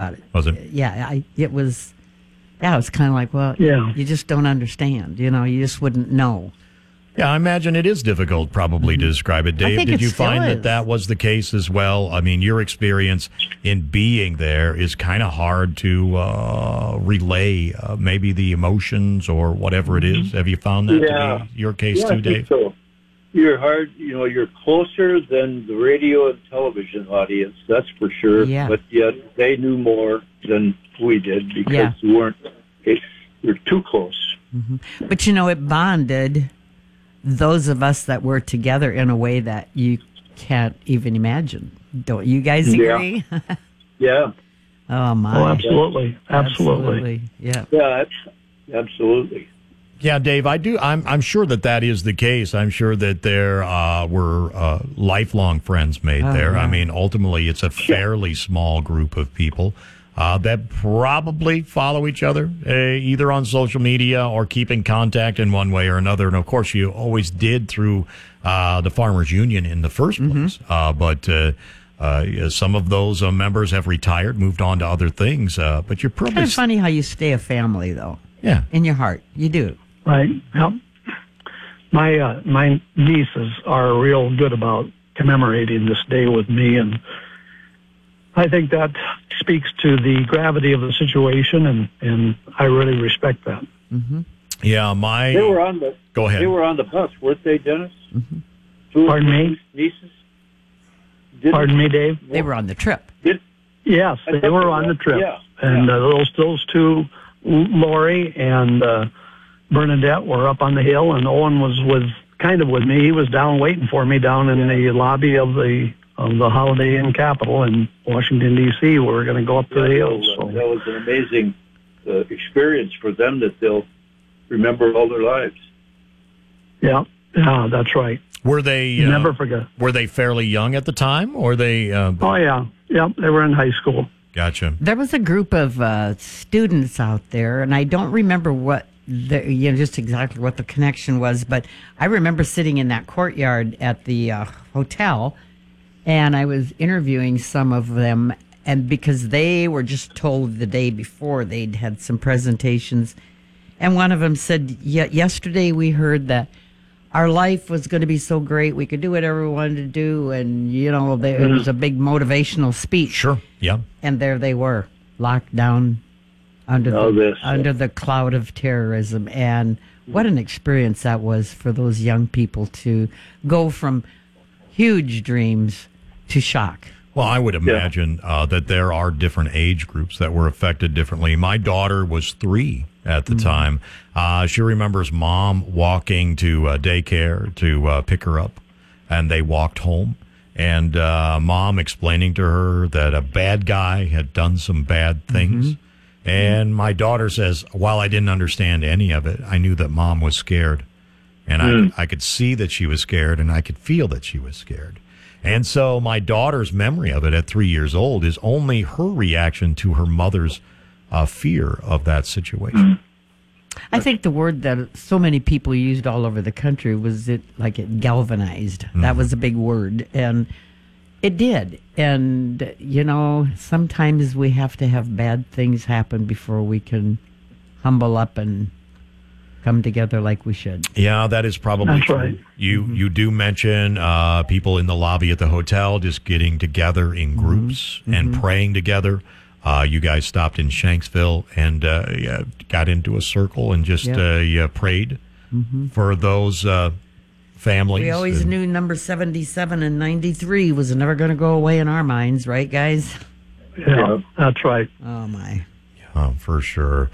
about it. Was it? Yeah, it was. Yeah, it was kind of like, well, you just don't understand. You just wouldn't know. Yeah, I imagine it is difficult probably to describe it. Dave, did you find that was the case as well? I mean, your experience in being there is kind of hard to relay maybe the emotions or whatever it is. Have you found that to be your case too, Dave? So. You're closer than the radio and television audience, that's for sure. Yeah. But yet they knew more than we did because we're too close. Mm-hmm. But, it bonded those of us that were together in a way that you can't even imagine. Don't you guys agree? Yeah. Oh, my. Oh, absolutely. Yeah. Yeah, absolutely. Yeah, Dave, I do. I'm sure that is the case. I'm sure that there were lifelong friends made there. Yeah. I mean, ultimately, it's a fairly small group of people that probably follow each other, either on social media or keep in contact in one way or another. And, of course, you always did through the Farmers Union in the first place. But some of those members have retired, moved on to other things. But you're probably... It's kind of funny how you stay a family, though. Yeah. In your heart. You do. Right. Yep. My nieces are real good about commemorating this day with me, and I think that speaks to the gravity of the situation, and I really respect that. Mm-hmm. Yeah, They were on the. Go ahead. They were on the bus, weren't they, Dennis? Mm-hmm. Pardon me? Nieces. Pardon me, Dave. They were on the trip. Yes, they were on the trip, and those two, Lori and Bernadette, were up on the hill, and Owen was with me. He was down waiting for me down in the lobby of the Holiday Inn Capitol in Washington, D.C. We were going to go up to the hill. So. That was an amazing experience for them that they'll remember all their lives. Yeah, that's right. Were they never forget? Were they fairly young at the time, or they? Oh yeah, they were in high school. Gotcha. There was a group of students out there, and I don't remember what just exactly what the connection was, but I remember sitting in that courtyard at the hotel, and I was interviewing some of them, and because they were just told the day before they'd had some presentations, and one of them said, yesterday we heard that our life was going to be so great, we could do whatever we wanted to do, and, it was a big motivational speech. Sure, yeah. And there they were, locked down under the cloud of terrorism. And what an experience that was for those young people to go from huge dreams to shock. Well, I would imagine that there are different age groups that were affected differently. My daughter was 3 at the time. She remembers mom walking to daycare to pick her up, and they walked home. And mom explaining to her that a bad guy had done some bad things. And my daughter says, while I didn't understand any of it, I knew that mom was scared. And I could see that she was scared, and I could feel that she was scared. And so my daughter's memory of it at 3 years old is only her reaction to her mother's fear of that situation. I think the word that so many people used all over the country was it galvanized. That was a big word. And it did. And, sometimes we have to have bad things happen before we can humble up and come together like we should. Yeah, that is probably true. Right. You do mention people in the lobby at the hotel just getting together in groups and praying together. You guys stopped in Shanksville and got into a circle and just prayed for those families. We always knew number 77 and 93 was never going to go away in our minds, right, guys? Yeah, that's right. Oh, my. Yeah, for sure.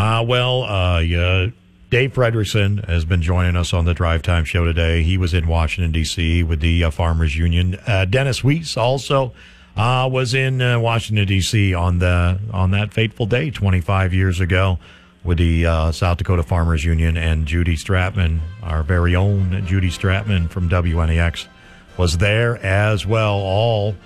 Dave Fredrickson has been joining us on the Drive Time Show today. He was in Washington, D.C. with the Farmers Union. Dennis Weiss also was in Washington, D.C. on that fateful day 25 years ago with the South Dakota Farmers Union, and Judy Stratman, our very own Judy Stratman from WNEX, was there as well. All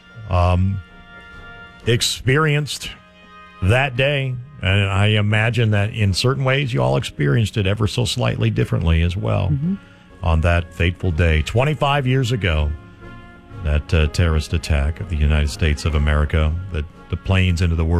experienced that day. And I imagine that in certain ways you all experienced it ever so slightly differently as well on that fateful day. 25 years ago, that terrorist attack of the United States of America, that the planes into the world.